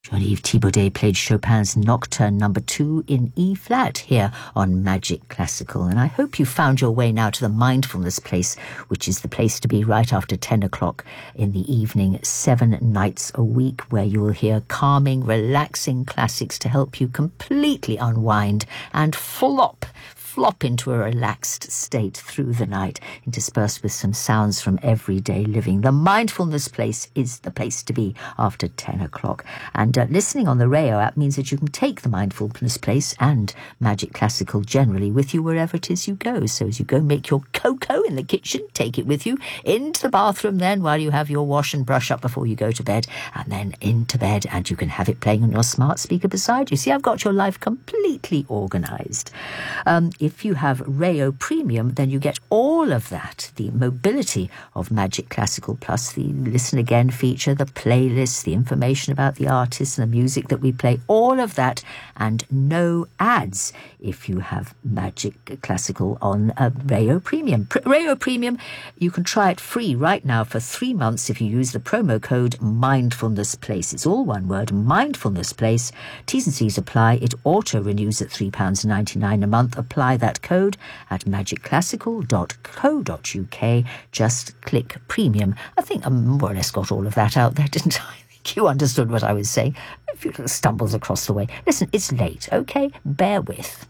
Jean-Yves Thibaudet played Chopin's Nocturne No. 2 in E-flat here on Magic Classical. And I hope you found your way now to the Mindfulness Place, which is the place to be right after 10 o'clock in the evening, 7 nights a week, where you will hear calming, relaxing classics to help you completely unwind and flop into a relaxed state through the night, interspersed with some sounds from everyday living. The Mindfulness Place is the place to be after 10 o'clock. And listening on the Rayo app means that you can take the Mindfulness Place and Magic Classical generally with you wherever it is you go. So as you go make your cocoa in the kitchen, take it with you into the bathroom then while you have your wash and brush up before you go to bed, and then into bed, and you can have it playing on your smart speaker beside you. See, I've got your life completely organised. If you have Rayo Premium, then you get all of that, the mobility of Magic Classical, plus the Listen Again feature, the playlists, the information about the artists and the music that we play, all of that, and no ads if you have Magic Classical on Rayo Premium. Rayo Premium, you can try it free right now for 3 months if you use the promo code Mindfulness Place. It's all one word, Mindfulness Place. T's and C's apply. It auto-renews at £3.99 a month. Apply that code at magicclassical.co.uk. Just click premium. I think I more or less got all of that out there, didn't I? You understood what I was saying. A few little stumbles across the way. Listen, it's late, okay? Bear with.